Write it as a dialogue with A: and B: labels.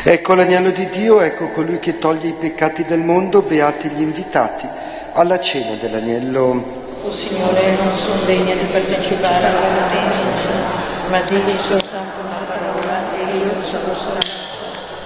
A: Ecco l'agnello di Dio, ecco colui che toglie i peccati del mondo, beati gli invitati alla cena dell'agnello.
B: O Signore, non sono degna di partecipare alla messa, ma digli soltanto una parola e io sarò salvato.